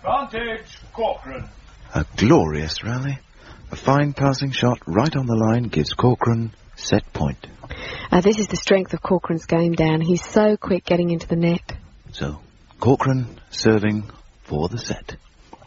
Advantage, Corcoran. A glorious rally. A fine passing shot right on the line gives Corcoran set point. This is the strength of Corcoran's game, Dan. He's so quick getting into the net. So, Corcoran serving for the set.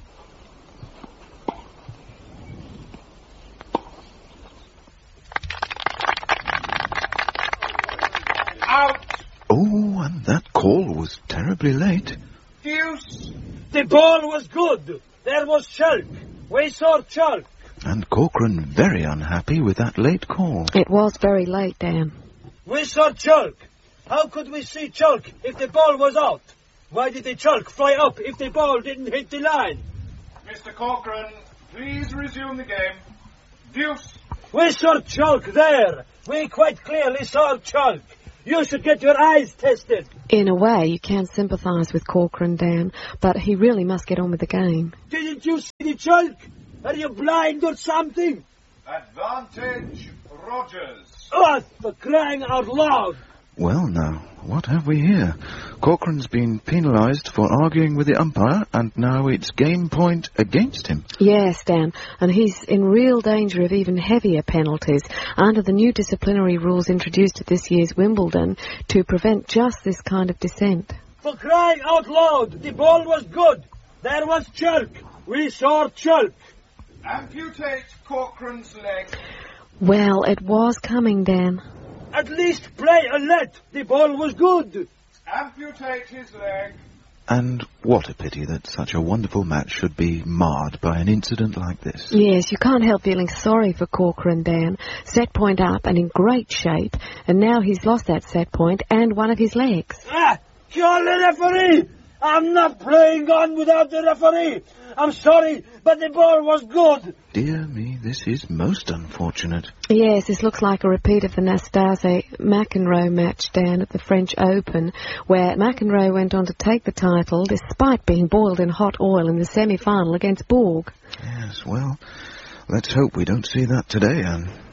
Out. Oh, and that call was terribly late. Deuce. The ball was good. There was chalk. We saw chalk. And Corcoran very unhappy with that late call. It was very late, Dan. We saw chalk. How could we see chalk if the ball was out? Why did the chalk fly up if the ball didn't hit the line? Mr. Corcoran, please resume the game. Deuce. We saw chalk there. We quite clearly saw chalk. You should get your eyes tested. In a way, you can sympathise with Corcoran, Dan, but he really must get on with the game. Didn't you see the chalk? Are you blind or something? Advantage, Rogers. Oh, for crying out loud. Well, now, what have we here? Corcoran's been penalised for arguing with the umpire, and now it's game point against him. Yes, Dan, and he's in real danger of even heavier penalties under the new disciplinary rules introduced at this year's Wimbledon to prevent just this kind of dissent. For crying out loud, the ball was good. There was chalk. We saw chalk. Amputate Corcoran's leg. Well, it was coming, Dan. At least play a let. The ball was good. Amputate his leg. And what a pity that such a wonderful match should be marred by an incident like this. Yes, you can't help feeling sorry for Corcoran, Dan. Set point up and in great shape, and now he's lost that set point and one of his legs. Call the referee! I'm not playing on without the referee. I'm sorry, but the ball was good. Dear me, this is most unfortunate. Yes, this looks like a repeat of the Nastase-McEnroe match, Dan, at the French Open, where McEnroe went on to take the title despite being boiled in hot oil in the semi-final against Borg. Yes, well, let's hope we don't see that today, Anne.